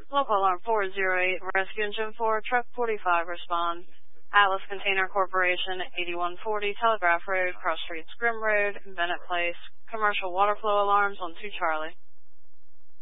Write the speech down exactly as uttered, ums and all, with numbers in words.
Local Alarm four zero eight, Rescue Engine four, Truck forty-five, respond. Atlas Container Corporation, eighty-one forty, Telegraph Road, Cross Streets, Grimm Road, Bennett Place. Commercial water flow alarms on two Charlie.